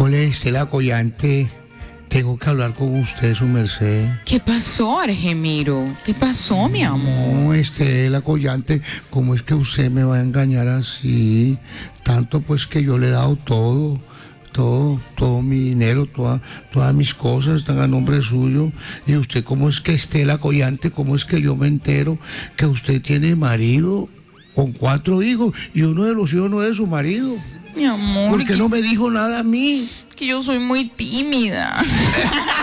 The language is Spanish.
Hola, Estela Collante. Tengo que hablar con usted, su merced. ¿Qué pasó, Argemiro? ¿Qué pasó, mi amor? No, Estela Collante, ¿cómo es que usted me va a engañar así? Tanto pues que yo le he dado todo mi dinero, todas mis cosas están a nombre suyo. Y usted, ¿cómo es que Estela Collante, cómo es que yo me entero que usted tiene marido con 4 hijos y uno de los hijos no es su marido? Mi amor, ¿Por qué no me dijo nada a mí? que yo soy muy tímida.